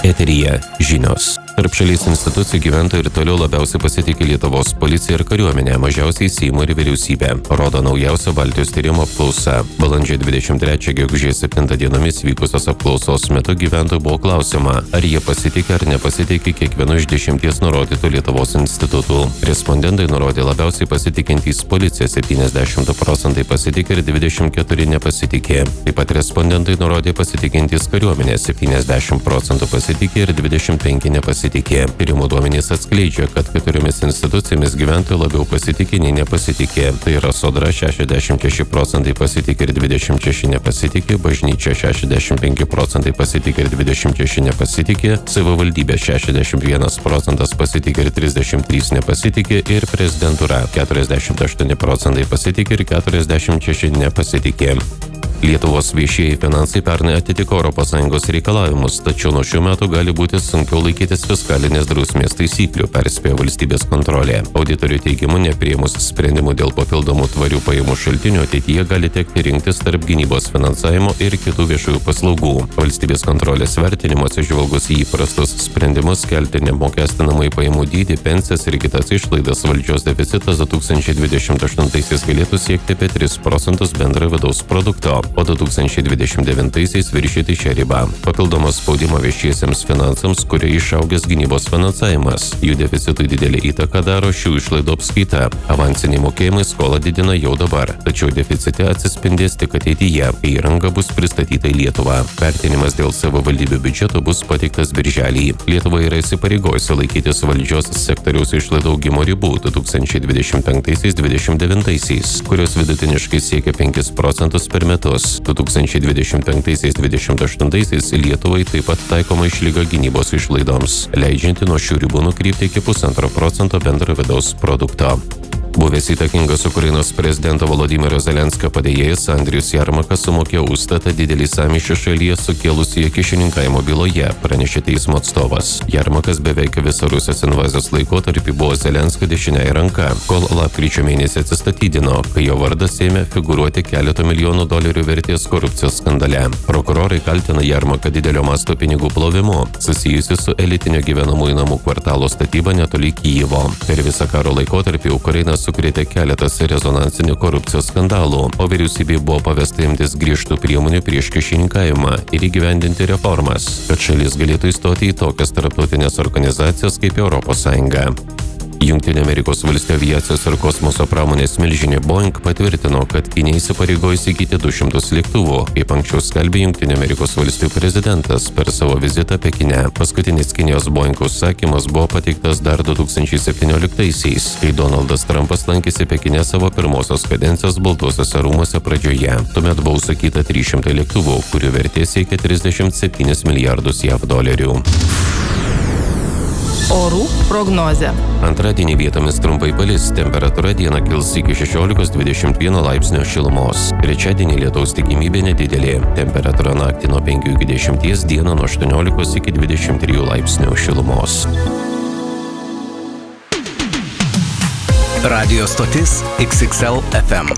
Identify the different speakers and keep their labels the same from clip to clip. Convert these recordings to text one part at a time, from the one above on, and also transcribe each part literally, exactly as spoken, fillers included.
Speaker 1: Eteryje žinios. Tarp šalies institucijų gyventojai ir toliau labiausiai pasitikė Lietuvos policija ir kariuomenė, mažiausiai Seimo ir vyriausybė, rodo naujausia Baltijos tyrimo apklausa. Balandžio dvidešimt trečią gegužės septintą dienomis vykusios apklausos metu gyventojų buvo klausima, ar jie pasitikė ar nepasitikė kiekvienu iš dešimties nurodytų Lietuvos institutų. Respondentai nurodė labiausiai pasitikintys policija septyniasdešimt du procentai pasitikė ir dvidešimt keturi nepasitikė. Taip pat respondentai nurodė pasitikintys kariuomenė septyniasdešimt procentų pasitikė ir dvidešimt penki nepasitikė. Tyrimo duomenys atskleidžia, kad keturiomis institucijomis gyventojai labiau pasitikė nei nepasitikė. Tai yra Sodra šešiasdešimt šeši procentai pasitikė ir dvidešimt šeši nepasitikė, bažnyčia šešiasdešimt penki procentai pasitikė ir dvidešimt šeši nepasitikė, savivaldybė šešiasdešimt vienas procentas pasitikė ir trisdešimt trys nepasitikė ir prezidentūra keturiasdešimt aštuoni procentai pasitikė ir keturiasdešimt šeši nepasitikė. Lietuvos viešieji finansai pernai atitiko Europos Sąjungos reikalavimus, tačiau nuo šių metų gali būti sunkiau laikytis fiskalinės drausmės taisyklių, perspėjo valstybės kontrolė. Auditorių teigimu, nepriėmus sprendimų dėl papildomų tvarių pajamų šaltinių, ateityje gali tekti rinktis tarp gynybos finansavimo ir kitų viešųjų paslaugų. Valstybės kontrolės vertinimo atsižvelgus į įprastus sprendimus kelti neapmokestinamąjį pajamų dydį, pensijas ir kitas išlaidas, valdžios deficitas du tūkstančiai dvidešimt aštuntaisiais galėtų siekti apie tris procentus bendrojo vidaus produkto, o du tūkstančiai dvidešimt devintaisiais viršyti šią ribą. Papildomas spaudimo viešiesiems finansams, kurie išaugęs gynybos finansavimas. Jų deficitui didelį įtaką daro šių išlaidų apskaita. Avansiniai mokėjimai skolą didina jau dabar, tačiau deficite atsispindės tik ateityje, kai įranga bus pristatyta į Lietuvą. Vertinimas dėl savivaldybių biudžeto bus pateiktas birželį. Lietuva yra įsipareigojusi laikytis valdžios sektoriaus išlaidų augimo ribų du tūkstančiai dvidešimt penktaisiais - dvidešimt devintaisiais, kurios vidutiniškai siekia penkis procentus per metus. du tūkstančiai dvidešimt penktaisiais - dvidešimt aštuntaisiais Lietuvai taip pat taikoma išlyga gynybos išlaidoms, leidžianti nuo šių ribų nukrypti iki pusantro procento bendro vidaus produkto. Buvęs įtakingas Ukrainos prezidento Volodymyro Zelenskio padėjėjas Andrius Jarmakas sumokėjo užstatą didelį sąmyšį šalyje sukėlusioje kyšininkavimo byloje, pranešė teismo atstovas. Jarmakas beveik visą Rusijos invazijos laikotarpį buvo Zelenskio dešiniąja ranka, kol lapkričio mėnesį atsistatydino, kai jo vardas ėmė figūruoti keleto milijonų dolerių vertės korupcijos skandale. Prokurorai kaltina Jarmaką didelio masto pinigų plovimu, susijusi su elitinio gyvenamųjų namų kvartalo statyba netoli Kijevo. Per visą karo laikotarpį Ukraina sukrėtė keletas rezonansinių korupcijos skandalų, o vyriausybei buvo pavesta imtis griežtų priemonių prieš kyšininkavimą ir įgyvendinti reformas, kad šalis galėtų įstoti į tokias tarptautinės organizacijas kaip Europos Sąjunga. Jungtinių Amerikos valstijų aviacijos ir kosmoso pramonės milžinė Boeing patvirtino, kad Kinija įsipareigojo įsigyti du šimtus lėktuvų, kaip anksčiau skelbė Jungtinių Amerikos valstijų prezidentas per savo vizitą Pekine. Paskutinis Kinijos Boeing užsakymas buvo pateiktas dar du tūkstančiai septynioliktaisiais, kai Donaldas Trumpas lankėsi Pekine savo pirmosios kadencijos Baltuosiuose rūmuose pradžioje. Tuomet buvo užsakyta trys šimtai lėktuvų, kurių vertė siekia trisdešimt septynis milijardus jav dolerių.
Speaker 2: Orų prognozė.
Speaker 1: Antradienį vietomis trumpai palis, temperatūra dieną kils iki šešiolikos dvidešimt vieno laipsnio šilumos. Trečiadienį lietaus tikimybė nedidelė. Temperatūra naktį nuo penkių iki dešimties, dieną nuo aštuoniolikos iki dvidešimt trijų laipsnių šilumos.
Speaker 3: Radio stotis X X L F M.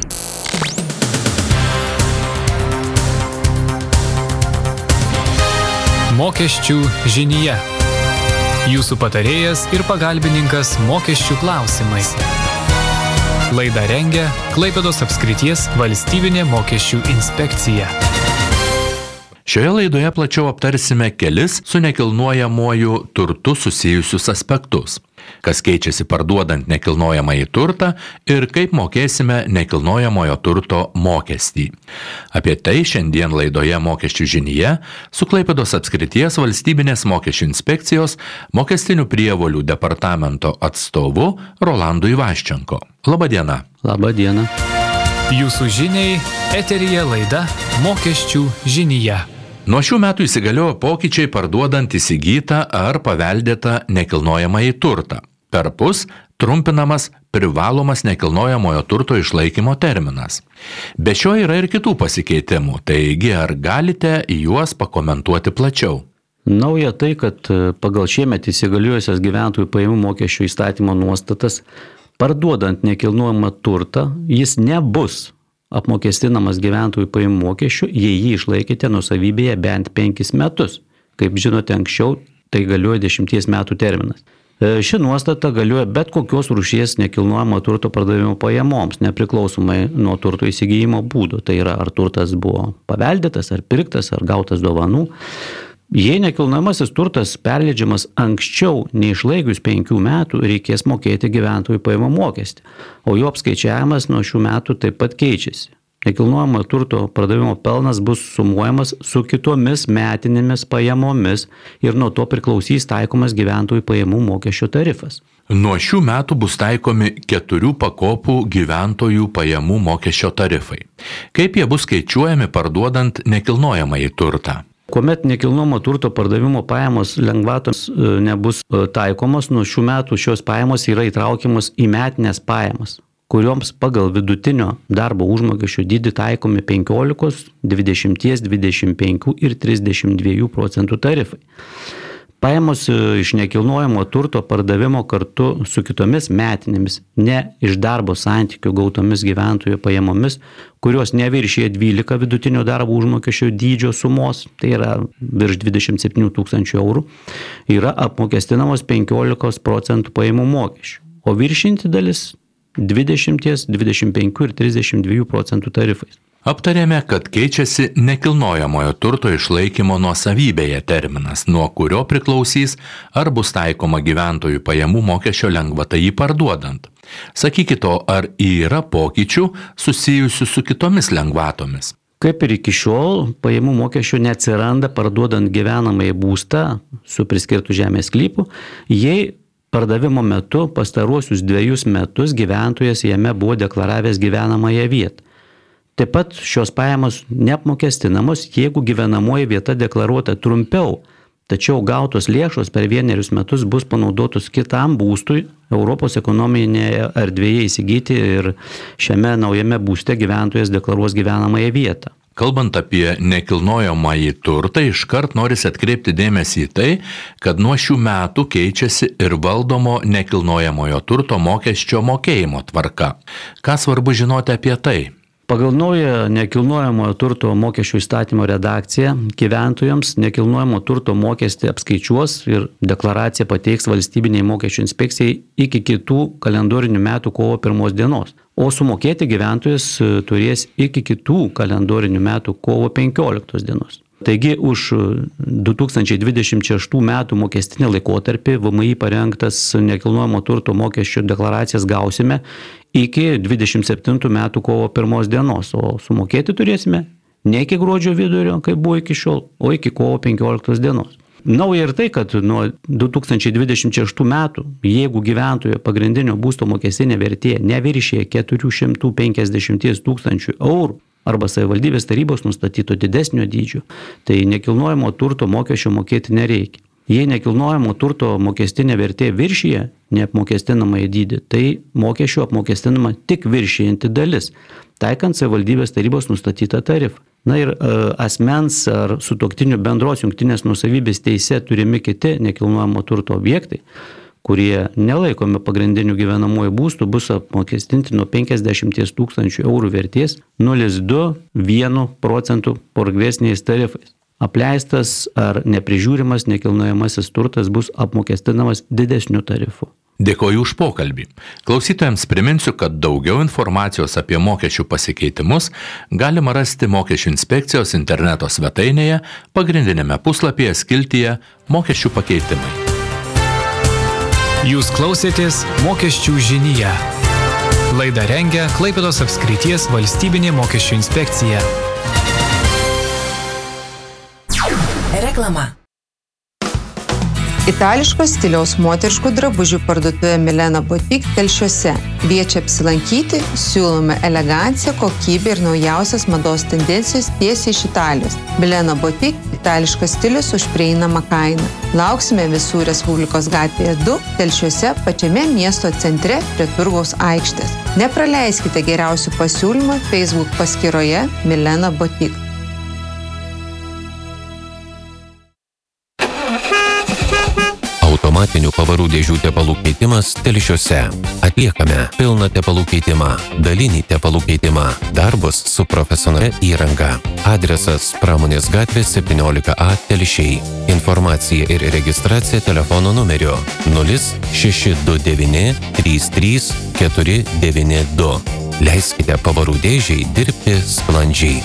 Speaker 4: Mokesčių žinyje. Jūsų patarėjas ir pagalbininkas mokesčių klausimais. Laidą rengia Klaipėdos apskrities valstybinė mokesčių inspekcija.
Speaker 5: Šioje laidoje plačiau aptarsime kelis su nekilnojamuoju turtu susijusius aspektus. Kas keičiasi parduodant nekilnojamąjį turtą ir kaip mokėsime nekilnojamojo turto mokestį. Apie tai šiandien laidoje Mokesčių žinyje su Klaipėdos apskrities valstybinės mokesčių inspekcijos mokestinių prievolių departamento atstovu Rolandu Ivaščenko. Labadiena.
Speaker 6: Labadiena.
Speaker 4: Jūsų žiniai eteryje laida Mokesčių žinyje.
Speaker 5: Nuo šių metų įsigaliojo pokyčiai parduodant įsigytą ar paveldėtą nekilnojamąjį turtą. Perpus trumpinamas privalomas nekilnojamojo turto išlaikymo terminas. Be šio yra ir kitų pasikeitimų, taigi ar galite juos pakomentuoti plačiau?
Speaker 6: Nauja tai, kad pagal šiemet įsigaliojusias gyventojų pajamų mokesčio įstatymo nuostatas, parduodant nekilnojamą turtą, jis nebus apmokestinamas gyventojų pajamų mokesčiu, jei jį išlaikėte nuosavybėje bent penkis metus. Kaip žinote, anksčiau tai galioja dešimties metų terminas. Ši nuostata galioja bet kokios rūšies nekilnojamo turto pardavimo pajamoms, nepriklausomai nuo turto įsigijimo būdo. Tai yra, ar turtas buvo paveldėtas, ar pirktas, ar gautas dovanų. Jei nekilnojamasis turtas perleidžiamas anksčiau neišlaikius penkių metų, reikės mokėti gyventojų pajamų mokestį, o jo apskaičiavimas nuo šių metų taip pat keičiasi. Nekilnojamo turto pardavimo pelnas bus sumuojamas su kitomis metinėmis pajamomis ir nuo to priklausys taikomas gyventojų pajamų mokesčio tarifas.
Speaker 5: Nuo šių metų bus taikomi keturių pakopų gyventojų pajamų mokesčio tarifai. Kaip jie bus skaičiuojami parduodant nekilnojamąjį turtą?
Speaker 6: Kuomet nekilnojamo turto pardavimo pajamos lengvatoms nebus taikomos, nuo šių metų šios pajamos yra įtraukiamos į metinės pajamas, kurioms pagal vidutinio darbo užmokesčio dydį taikomi penkiolikos, dvidešimt, dvidešimt penkių ir trisdešimt dviejų procentų tarifai. Pajamos iš nekilnojamo turto pardavimo kartu su kitomis metinėmis, ne iš darbo santykių gautomis gyventojų pajamomis, kurios neviršyje dvylika vidutinio darbo užmokesčio dydžio sumos, tai yra virš dvidešimt septynių tūkstančių eurų, yra apmokestinamos penkiolikos procentų pajamų mokesčių, o viršinti dalis dvidešimt, dvidešimt penkių ir trisdešimt dviejų procentų tarifais.
Speaker 5: Aptarėme, kad keičiasi nekilnojamojo turto išlaikymo nuosavybėje terminas, nuo kurio priklausys, ar bus taikoma gyventojų pajamų mokesčio lengvata jį parduodant. Sakykite, ar yra pokyčių susijusių su kitomis lengvatomis?
Speaker 6: Kaip ir iki šiol, pajamų mokesčio neatsiranda parduodant gyvenamąjį būstą su priskirtu žemės sklypu, jei pardavimo metu pastaruosius dviejus metus gyventojas jame buvo deklaravęs gyvenamąją vietą. Taip pat šios pajamos neapmokestinamos, jeigu gyvenamoji vieta deklaruota trumpiau, tačiau gautos lėšos per vienerius metus bus panaudotos kitam būstui Europos ekonominėje erdvėje įsigyti ir šiame naujame būste gyventojas deklaruos gyvenamąją vietą.
Speaker 5: Kalbant apie nekilnojamąjį turtą, iškart norisi atkreipti dėmesį į tai, kad nuo šių metų keičiasi ir valdomo nekilnojamojo turto mokesčio mokėjimo tvarka. Ką svarbu žinoti apie tai?
Speaker 6: Pagal naują nekilnojamojo turto mokesčių įstatymo redakciją gyventojams nekilnojamo turto mokestį apskaičiuos ir deklaraciją pateiks valstybiniai mokesčių inspekcijai iki kitų kalendorinių metų kovo pirmos dienos, o sumokėti gyventojas turės iki kitų kalendorinių metų kovo penkioliktos dienos. Taigi už du tūkstančiai dvidešimt šeštų metų mokestinį laikotarpį V M I parengtas nekilnojamo turto mokesčio deklaracijas gausime iki dvidešimt septintų metų kovo pirmos dienos, o sumokėti turėsime ne iki gruodžio vidurio, kaip buvo iki šiol, o iki kovo penkioliktos dienos. Nauja ir tai, kad nuo du tūkstančiai dvidešimt šeštų metų, jeigu gyventojo pagrindinio būsto mokestinė vertė neviršyje keturi šimtai penkiasdešimt tūkstančių eurų, arba savivaldybės tarybos nustatyto didesnio dydžio, tai nekilnojamo turto mokesčio mokėti nereikia. Jei nekilnojamo turto mokestinė vertė viršyje neapmokestinamąjį dydį, tai mokesčio apmokestinama tik viršyjanti dalis, taikant savivaldybės tarybos nustatytą tarifą. Na ir e, asmens ar sutuoktinių bendros jungtinės nuosavybės teise turimi kiti nekilnojamo turto objektai, kurie nelaikomi pagrindinių gyvenamųjų būstų, bus apmokestinti nuo penkiasdešimt tūkstančių eurų vertės nulis kablelis du procentų progresiniais tarifais. Apleistas ar neprižiūrimas nekilnojamasis turtas bus apmokestinamas didesniu tarifu.
Speaker 5: Dėkoju už pokalbį. Klausytojams priminsiu, kad daugiau informacijos apie mokesčių pasikeitimus galima rasti Mokesčių inspekcijos interneto svetainėje, pagrindinėme puslapyje skiltyje Mokesčių pakeitimai.
Speaker 4: Jūs klausėtės Mokesčių žinyje. Laidą rengia Klaipėdos apskrities valstybinė mokesčių inspekcija.
Speaker 2: Reklama.
Speaker 7: Itališko stiliaus moteriškų drabužių parduotuvė Milena Boutique Telšiuose. Kviečia apsilankyti, siūlome eleganciją, kokybę ir naujausias mados tendencijos tiesiai iš Italijos. Milena Boutique – itališkas stilius už prieinamą kainą. Lauksime visų Respublikos gatvėje du, Telšiuose, pačiame miesto centre prie Turgaus aikštės. Nepraleiskite geriausių pasiūlymų Facebook paskyroje Milena Boutique.
Speaker 1: automatinių pavarų dėžių tepalų keitimas Telšiuose. Atliekame pilną tepalų keitimą, dalinį tepalų keitimą, darbus su profesionalia įranga. Adresas Pramonės gatvė septyniolika A Telšiai. Informacija ir registracija telefono numeriu nulis šeši du devyni trys trys keturi devyni du. Leiskite pavarų dėžiai dirbti sklandžiai.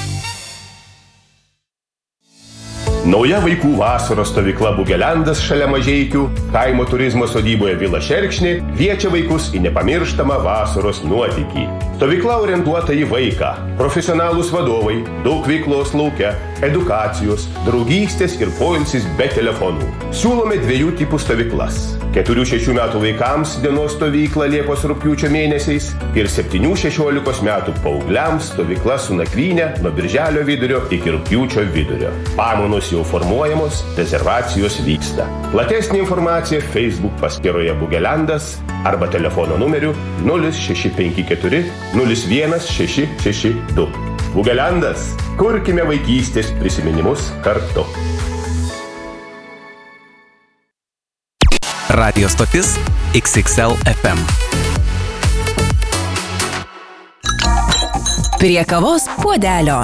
Speaker 2: Nauja vaikų vasaros stovykla Bugelendas šalia Mažeikių, kaimo turizmo sodyboje Vila Šerkšnė kviečia vaikus į nepamirštamą vasaros nuotykį. Stovykla orientuota į vaiką, profesionalūs vadovai, daug veiklos lauke, edukacijos, draugystės ir poilsis be telefonų. Siūlome dviejų tipų stovyklas. keturių šešių metų vaikams dienos stovykla Liepos rugpjūčio mėnesiais ir septynių šešiolikos metų paaugliams stovykla su nakvyne nuo birželio vidurio iki rugpjūčio vidurio. Pamainos jau formuojamos, rezervacijos vyksta. Platesnė informacija Facebook paskyroje Bugelendas arba telefono numeriu nulis šeši penki keturi nulis vienas šeši šeši du. Bugelendas. Kurkime vaikystės prisiminimus kartu.
Speaker 3: Radio stotis X X L F M.
Speaker 8: Prie kavos puodelio.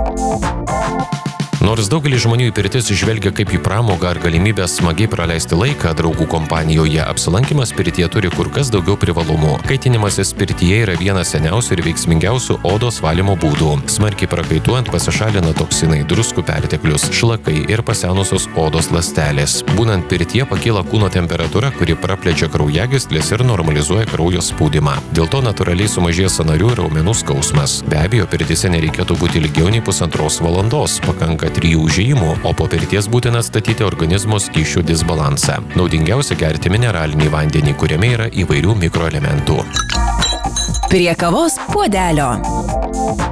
Speaker 1: Nors daugelis žmonių į pirtis žvelgia kaip į pramogą ar galimybę smagiai praleisti laiką draugų kompanijoje, apsilankymas pirtyje turi kur kas daugiau privalumų. Kaitinimasis pirtyje yra vienas seniausių ir veiksmingiausių odos valymo būdų. Smarkiai prakaituojant pasišalina toksinai, druskų perteklius, šlakai ir pasenusios odos ląstelės. Būnant pirtyje pakyla kūno temperatūra, kuri praplečia kraujagysles ir normalizuoja kraujo spaudimą. Dėl to natūraliai sumažėja sąnarių ir raumenų skausmas. Be abejo, pirtyse nereikėtų būti ilgiau nei pusantros valandos, pakanka trijų užėjimų, o po pirties būtina atstatyti organizmo skysčių disbalansą. Naudingiausia gerti mineralinį vandenį, kuriame yra įvairių mikroelementų.
Speaker 8: Prie kavos puodelio.